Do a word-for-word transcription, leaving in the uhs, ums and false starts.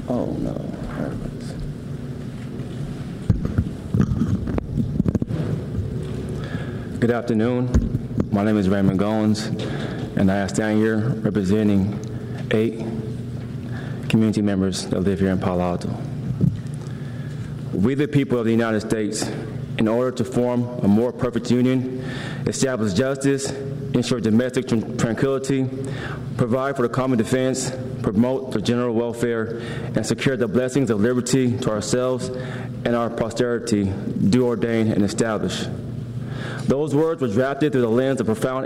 Oh, no. Good afternoon. My name is Raymond Goins, and I stand here representing eight community members that live here in Palo Alto. We, the people of the United States, in order to form a more perfect union, establish justice, ensure domestic tranquility, provide for the common defense, promote the general welfare, and secure the blessings of liberty to ourselves and our posterity, do ordain and establish. Those words were drafted through the lens of profound